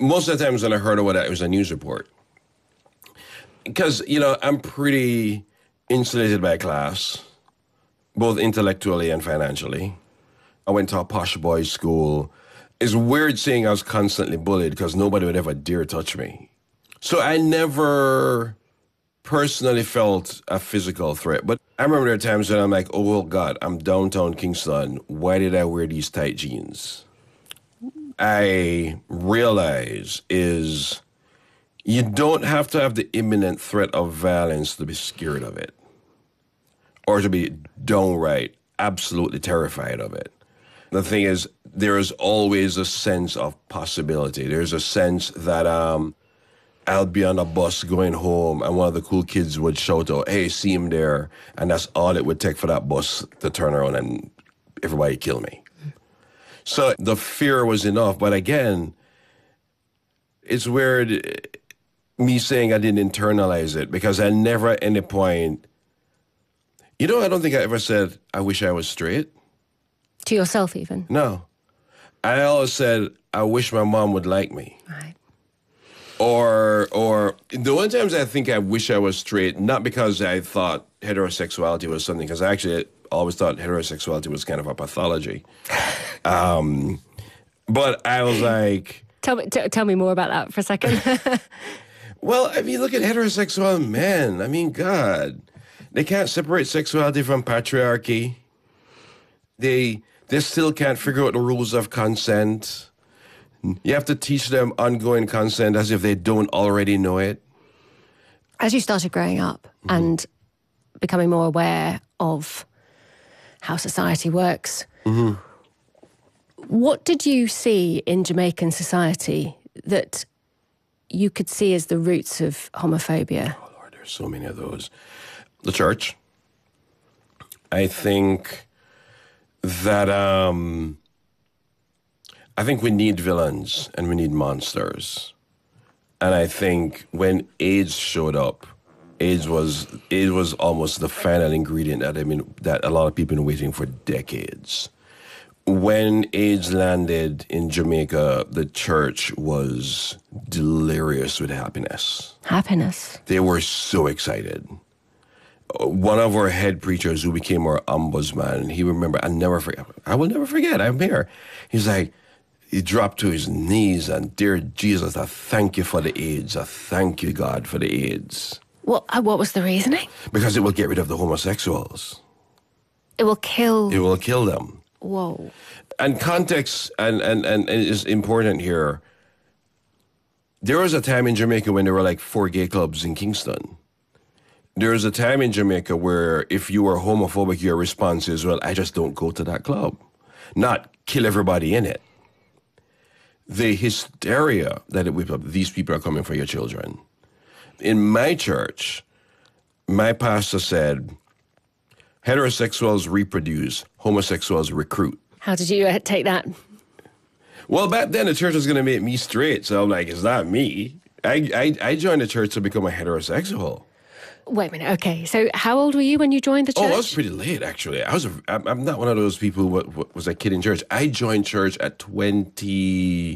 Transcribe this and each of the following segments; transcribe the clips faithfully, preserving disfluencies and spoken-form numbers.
most of the times when I heard about it, it was a news report. Because, you know, I'm pretty insulated by class, both intellectually and financially. I went to a posh boys' school. It's weird saying I was constantly bullied because nobody would ever dare touch me. So I never personally felt a physical threat. But I remember there are times when I'm like, oh, God, I'm downtown Kingston. Why did I wear these tight jeans? I realize is you don't have to have the imminent threat of violence to be scared of it or to be downright absolutely terrified of it. The thing is, there is always a sense of possibility. There's a sense that um, I'll be on a bus going home and one of the cool kids would shout out, hey, see him there. And that's all it would take for that bus to turn around and everybody kill me. So the fear was enough. But again, it's weird me saying I didn't internalize it because I never at any point, you know, I don't think I ever said, I wish I was straight. To yourself even? No. I always said, I wish my mom would like me. Right. Or, or the one times I think I wish I was straight, not because I thought heterosexuality was something, because I actually always thought heterosexuality was kind of a pathology. um, but I was like... Tell me, t- tell me more about that for a second. Well, I mean, look at heterosexual men. I mean, God, they can't separate sexuality from patriarchy. They they still can't figure out the rules of consent. You have to teach them ongoing consent as if they don't already know it. As you started growing up mm-hmm. and becoming more aware of how society works, mm-hmm. what did you see in Jamaican society that you could see as the roots of homophobia? Oh, Lord, there's so many of those. The church. I think that, um, I think we need villains and we need monsters. And I think when AIDS showed up, AIDS was AIDS was almost the final ingredient that I mean that a lot of people have been waiting for decades. When AIDS landed in Jamaica, the church was delirious with happiness. Happiness. They were so excited. One of our head preachers who became our ombudsman, he remembered, I never forget, I will never forget, I'm here. He's like, he dropped to his knees and, dear Jesus, I thank you for the AIDS. I thank you, God, for the AIDS. What, uh, what was the reasoning? Because it will get rid of the homosexuals. It will kill... It will kill them. Whoa. And context and, and, and, and is important here. There was a time in Jamaica when there were like four gay clubs in Kingston. There was a time in Jamaica where if you were homophobic, your response is, well, I just don't go to that club. Not kill everybody in it. The hysteria that it whipped up, these people are coming for your children. In my church, my pastor said, heterosexuals reproduce, homosexuals recruit. How did you uh, take that? Well, back then the church was going to make me straight, so I'm like, it's not me. I, I, I joined the church to become a heterosexual. Wait a minute, okay. So how old were you when you joined the church? Oh, I was pretty late, actually. I was a, I'm, I'm not one of those people who was a kid in church. I joined church at twenty...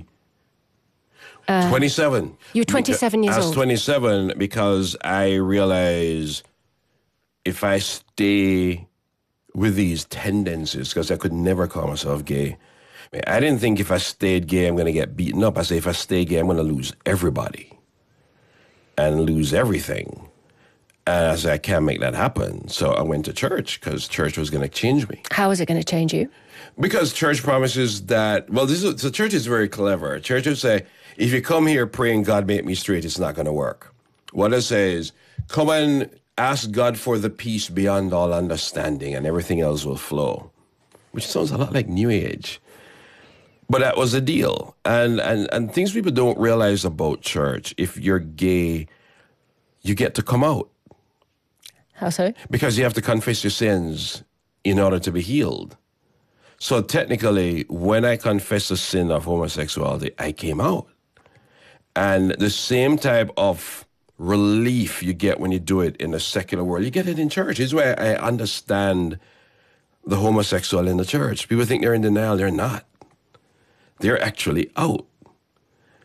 Uh, twenty-seven. You were twenty-seven years old? I was twenty-seven because I realized if I stay with these tendencies, because I could never call myself gay, I didn't think if I stayed gay, I'm going to get beaten up. I say if I stay gay, I'm going to lose everybody and lose everything. And I said, I can't make that happen. So I went to church because church was going to change me. How is it going to change you? Because church promises that, well, this is, so church is very clever. Church will say, if you come here praying God make me straight, it's not going to work. What it says, come and ask God for the peace beyond all understanding and everything else will flow. Which sounds a lot like New Age. But that was the deal. And, and, and things people don't realize about church, if you're gay, you get to come out. How so? Because you have to confess your sins in order to be healed. So technically, when I confessed the sin of homosexuality, I came out. And the same type of relief you get when you do it in the secular world, you get it in church. This is why I understand the homosexual in the church. People think they're in denial. They're not. They're actually out.